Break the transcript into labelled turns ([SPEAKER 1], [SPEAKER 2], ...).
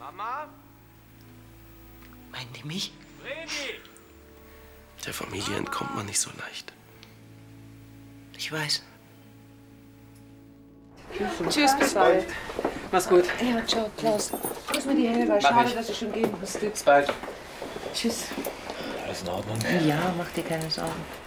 [SPEAKER 1] Mama?
[SPEAKER 2] Meinen die mich?
[SPEAKER 1] Vreni!
[SPEAKER 3] Der Familie entkommt man nicht so leicht.
[SPEAKER 2] Ich weiß.
[SPEAKER 4] Tschüss, bis bald.
[SPEAKER 5] Mach's gut.
[SPEAKER 4] Ja, ciao, Klaus. Grüß mir die Helga. Schade, dass ich schon gehen musste.
[SPEAKER 5] Bis bald.
[SPEAKER 4] Tschüss.
[SPEAKER 3] Alles in Ordnung?
[SPEAKER 4] Ja, mach dir keine Sorgen.